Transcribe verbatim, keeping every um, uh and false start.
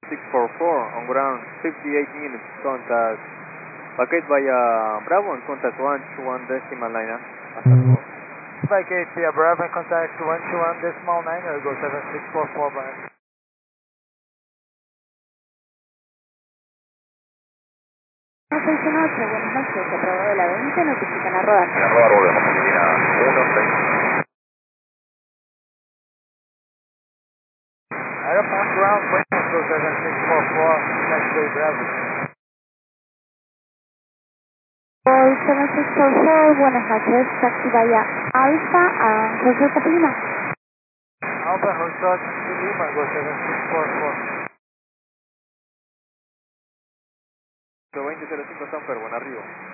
six four four on ground, fifty-eight minutes, contact Packet via Bravo and contact one two one decimal nine. Hasta luego. Packet via Bravo and contact one two one decimal nine, go seven six four four by. seis uno ocho, buenas noches, se aprobó de la veinte, notifican a rodar. A rodar, volvemos, línea uno seis. Aeropan ground, go seven six four four, taxiway Bravo. Boy seven six four four, buenas noches, taxi vía Alfa a José Catalina. Alpha Hotel Lima, go seven six four four. veinte cero cinco Sanfer, buen arribo.